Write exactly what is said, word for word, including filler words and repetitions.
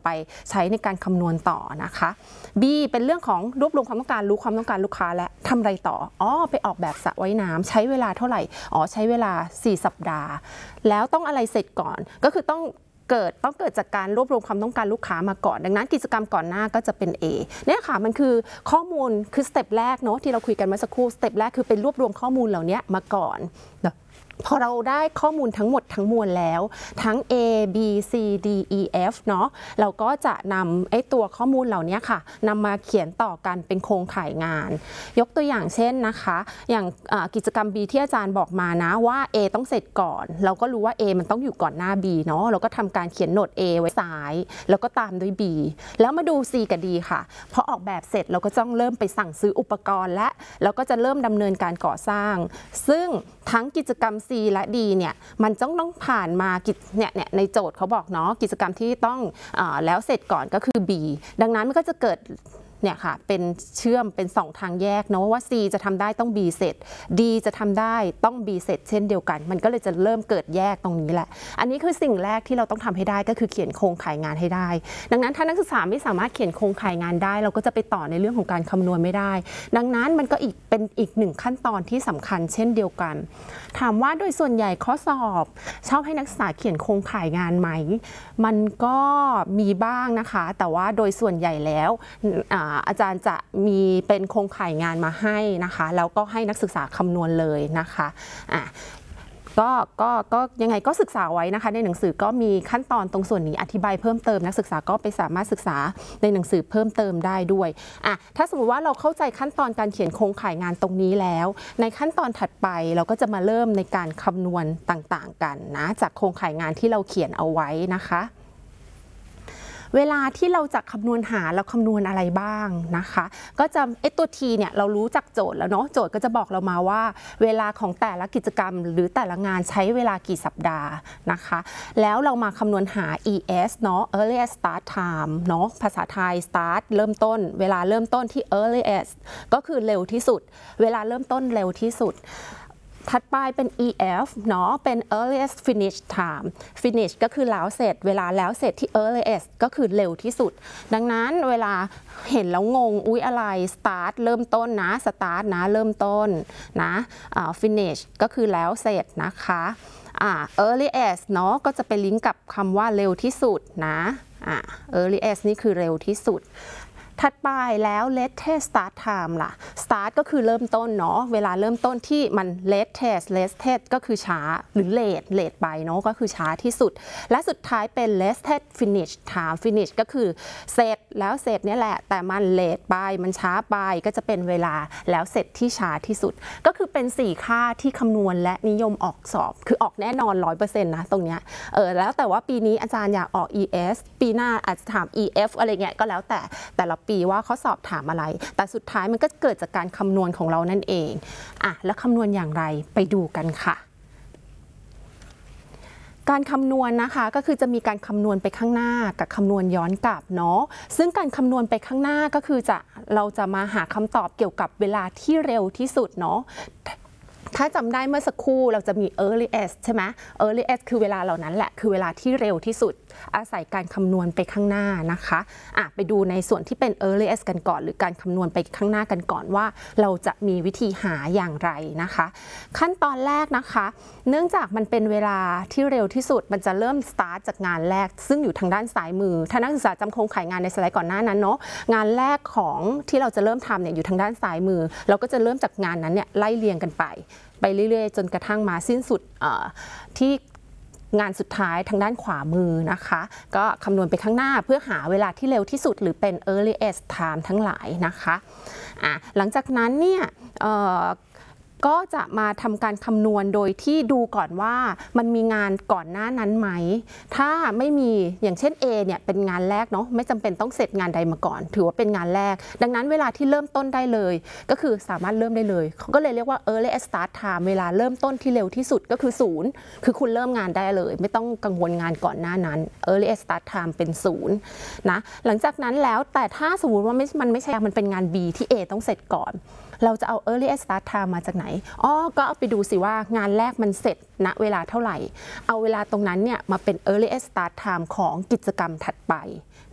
ไปใช้ในการคำนวณต่อนะคะ B เป็นเรื่องของรวบรวมความต้องการรู้ความต้องการลูกค้าและทำอะไรต่ออ๋อไปออกแบบสระว่ายน้ำใช้เวลาเท่าไหร่อ๋อใช้เวลาสี่สัปดาห์แล้วต้องอะไรเสร็จก่อนก็คือต้องเกิดต้องเกิดจากการรวบรวมความต้องการลูกค้ามาก่อนดังนั้นกิจกรรมก่อนหน้าก็จะเป็น A เนี่ยค่ะมันคือข้อมูลคือสเต็ปแรกเนาะที่เราคุยกันเมื่อสักครู่สเต็ปแรกคือเป็นรวบรวมข้อมูลเหล่านี้มาก่อนพอเราได้ข้อมูลทั้งหมดทั้งมวลแล้วทั้ง A B C D E F เนาะเราก็จะนำไอ้ตัวข้อมูลเหล่านี้ค่ะนำมาเขียนต่อกันเป็นโครงข่ายงานยกตัวอย่างเช่นนะคะอย่างกิจกรรม B ที่อาจารย์บอกมานะว่า A ต้องเสร็จก่อนเราก็รู้ว่า A มันต้องอยู่ก่อนหน้า B เนาะเราก็ทำการเขียนโน้ต A ไว้ซ้ายแล้วก็ตามด้วย B แล้วมาดู C กับ D ค่ะพอออกแบบเสร็จเราก็ต้องเริ่มไปสั่งซื้ออุปกรณ์และเราก็จะเริ่มดำเนินการก่อสร้างซึ่งทั้งกิจกรรม C และ D เนี่ยมันต้องต้องผ่านมากิจเนี่ยเนี่ยในโจทย์เขาบอกเนาะกิจกรรมที่ต้องเอ่อแล้วเสร็จก่อนก็คือ B ดังนั้นมันก็จะเกิดเนี่ยค่ะเป็นเชื่อมเป็นสองทางแยกเนาะว่า C จะทำได้ต้อง B เสร็จ D จะทำได้ต้อง B เสร็จเช่นเดียวกันมันก็เลยจะเริ่มเกิดแยกตรงนี้แหละอันนี้คือสิ่งแรกที่เราต้องทำให้ได้ก็คือเขียนโครงข่ายงานให้ได้ดังนั้นถ้านักศึกษาไม่สามารถเขียนโครงข่ายงานได้เราก็จะไปต่อในเรื่องของการคำนวณไม่ได้ดังนั้นมันก็อีกเป็นอีกหนึ่งขั้นตอนที่สำคัญเช่นเดียวกันถามว่าโดยส่วนใหญ่ข้อสอบชอบให้นักศึกษาเขียนโครงข่ายงานไหมมันก็มีบ้างนะคะแต่ว่าโดยส่วนใหญ่แล้วอาจารย์จะมีเป็นโครงข่ายงานมาให้นะคะแล้วก็ให้นักศึกษาคำนวณเลยนะคะอ่ะก็ก็ก็ยังไงก็ศึกษาไว้นะคะในหนังสือก็มีขั้นตอนตรงส่วนนี้อธิบายเพิ่มเติมนักศึกษาก็ไปสามารถศึกษาในหนังสือเพิ่มเติมได้ด้วยอ่ะถ้าสมมติว่าเราเข้าใจขั้นตอนการเขียนโครงข่ายงานตรงนี้แล้วในขั้นตอนถัดไปเราก็จะมาเริ่มในการคำนวณต่างๆกันนะจากโครงข่ายงานที่เราเขียนเอาไว้นะคะเวลาที่เราจะคำนวณหาเราคำนวณอะไรบ้างนะคะก็จะไอตัว T เนี่ยเรารู้จักโจทย์แล้วเนาะโจทย์ก็จะบอกเรามาว่าเวลาของแต่ละกิจกรรมหรือแต่ละงานใช้เวลากี่สัปดาห์นะคะแล้วเรามาคำนวณหา E S เนาะ earliest start time เนาะภาษาไทย start เริ่มต้นเวลาเริ่มต้นที่ earliest ก็คือเร็วที่สุดเวลาเริ่มต้นเร็วที่สุดถัดไปเป็น E F เนาะเป็น earliest finish time finish ก็คือแล้วเสร็จเวลาแล้วเสร็จที่ earliest ก็คือเร็วที่สุดดังนั้นเวลาเห็นแล้วงงอุ๊ยอะไร start เริ่มต้นนะ start นะเริ่มต้นนะ finish ก็คือแล้วเสร็จนะคะอ่า earliest เนาะก็จะไปลิงก์กับคำว่าเร็วที่สุดนะอ่า earliest นี่คือเร็วที่สุดถัดไปแล้ว latest start time ล่ะ start ก็คือเริ่มต้นเนาะเวลาเริ่มต้นที่มัน latest latest ก็คือช้าหรือ late late ไปเนาะก็คือช้าที่สุดและสุดท้ายเป็น latest finish time finish ก็คือเสร็จแล้วเสร็จเนี่ยแหละแต่มัน late ไปมันช้าไปก็จะเป็นเวลาแล้วเสร็จที่ช้าที่สุดก็คือเป็นสี่ค่าที่คำนวณและนิยมออกสอบคือออกแน่นอน ร้อยเปอร์เซ็นต์ นะตรงเนี้ยเออแล้วแต่ว่าปีนี้อาจารย์อยากออก E S ปีหน้าอาจจะถาม E F อะไรเงี้ยก็แล้วแต่แต่ละปีว่าเขาสอบถามอะไรแต่สุดท้ายมันก็เกิดจากการคำนวณของเรานั่นเองอ่ะแล้วคำนวณอย่างไรไปดูกันค่ะการคำนวณนะคะก็คือจะมีการคำนวณไปข้างหน้ากับคำนวณย้อนกลับเนาะซึ่งการคำนวณไปข้างหน้าก็คือจะเราจะมาหาคำตอบเกี่ยวกับเวลาที่เร็วที่สุดเนาะถ้าจำได้เมื่อสักครู่เราจะมี earliest ใช่ไหม earliest คือเวลาเหล่านั้นแหละคือเวลาที่เร็วที่สุดอาศัยการคำนวณไปข้างหน้านะคะอ่ะไปดูในส่วนที่เป็น earliest กันก่อนหรือการคำนวณไปข้างหน้ากันก่อนว่าเราจะมีวิธีหาอย่างไรนะคะขั้นตอนแรกนะคะเนื่องจากมันเป็นเวลาที่เร็วที่สุดมันจะเริ่ม start จากงานแรกซึ่งอยู่ทางด้านซ้ายมือถ้านักศึกษาจำโครงข่ายงานในสไลด์ก่อนหน้านั้นเนาะงานแรกของที่เราจะเริ่มทำเนี่ยอยู่ทางด้านซ้ายมือเราก็จะเริ่มจากงานนั้นเนี่ยไล่เรียงกันไปไปเรื่อยๆจนกระทั่งมาสิ้นสุดที่งานสุดท้ายทางด้านขวามือนะคะก็คำนวณไปข้างหน้าเพื่อหาเวลาที่เร็วที่สุดหรือเป็น earliest time ทั้งหลายนะคะอ่ะหลังจากนั้นเนี่ยก็จะมาทำการคำนวณโดยที่ดูก่อนว่ามันมีงานก่อนหน้านั้นไหมถ้าไม่มีอย่างเช่น A เนี่ยเป็นงานแรกเนาะไม่จำเป็นต้องเสร็จงานใดมาก่อนถือว่าเป็นงานแรกดังนั้นเวลาที่เริ่มต้นได้เลยก็คือสามารถเริ่มได้เลยเขาก็เลยเรียกว่า earliest start time เวลาเริ่มต้นที่เร็วที่สุดก็คือศูนย์คือคุณเริ่มงานได้เลยไม่ต้องกังวลงานก่อนหน้านั้น earliest start time เป็นศูนย์นะหลังจากนั้นแล้วแต่ถ้าสมมติว่ามันไม่ใช่มันเป็นงาน B ที่ A ต้องเสร็จก่อนเราจะเอา earliest start time มาจากไหนอ๋อก็เอาไปดูสิว่างานแรกมันเสร็จณเวลาเท่าไหร่เอาเวลาตรงนั้นเนี่ยมาเป็น earliest start time ของกิจกรรมถัดไป